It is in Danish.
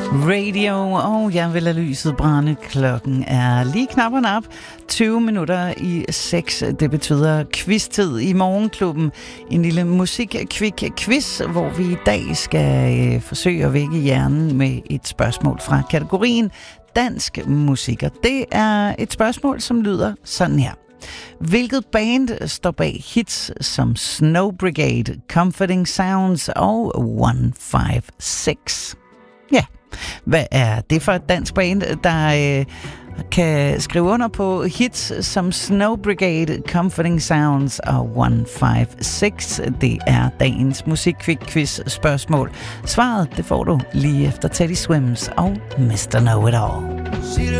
Radio, og jeg vil lade lyset brænde. Klokken er lige knap og nap 20 minutter i 6. Det betyder quiz-tid i Morgenklubben. En lille musik-quiz, hvor vi i dag skal forsøge at vække hjernen med et spørgsmål fra kategorien dansk musik. Og det er et spørgsmål, som lyder sådan her. Hvilket band står bag hits som Snow Brigade, Comforting Sounds og 156? Ja, hvad er det for et dansk band, der kan skrive under på hits som Snow Brigade, Comforting Sounds og 156? Det er dagens musik-quiz spørgsmål. Svaret, det får du lige efter Teddy Swims og Mr. Know It All.